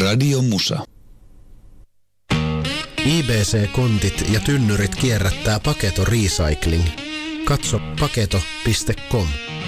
Radio Musa. IBC-kontit ja tynnyrit kierrättää Paketo Recycling. Katso paketo.com.